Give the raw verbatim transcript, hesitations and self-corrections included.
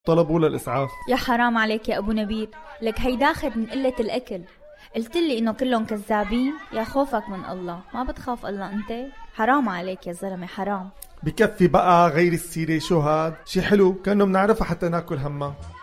طلبوا للإسعاف. يا حرام عليك يا أبو نبيل، لك هيداخد من قلة الأكل. قلت لي إنه كلهم كذابين. يا خوفك من الله، ما بتخاف الله أنت؟ حرام عليك يا زلمة، حرام. بكفي بقى غير السيرة. شو هاد؟ شي حلو كأنه بنعرفها حتى ناكل همها.